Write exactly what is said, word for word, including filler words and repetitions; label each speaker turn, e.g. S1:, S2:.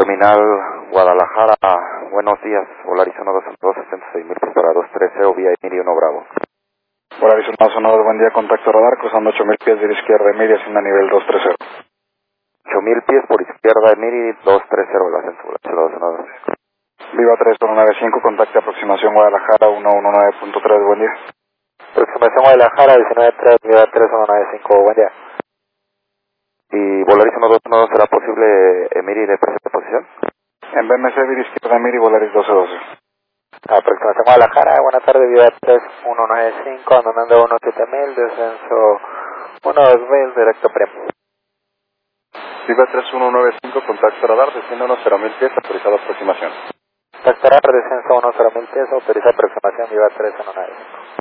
S1: Terminal Guadalajara, buenos días, Volaris uno dos dos, sesenta y seis mil pies para dos tres cero, vía Emiri uno Bravo.
S2: Volaris uno dos, buen día, contacto radar, cruzando ocho mil pies de la izquierda, Emiri, haciendo a nivel dos tres cero.
S1: ocho mil pies por izquierda, Emiri, dos tres cero, el ascenso, Volaris uno dos uno dos.
S2: Viva tres uno nueve cinco, contacto aproximación Guadalajara, uno uno nueve punto tres, buen día.
S1: Aproximación Guadalajara, diecinueve tres, Viva tres uno nueve cinco, buen día. ¿Y Volaris uno dos uno dos será posible Emiri de presente posición?
S2: En B M C, vía izquierda, Emiri, Volaris doce doce.
S1: Aproximación Guadalajara, buenas tardes, Viva tres uno nueve cinco, andando uno siete mil, descenso uno dos mil, directo Prem.
S2: Viva tres uno nueve cinco, contacto radar, desciendo unos cero mil pies, autorizado aproximación.
S1: Contacto radar, descenso uno cero mil pies, autoriza aproximación, Viva tres uno nueve cinco.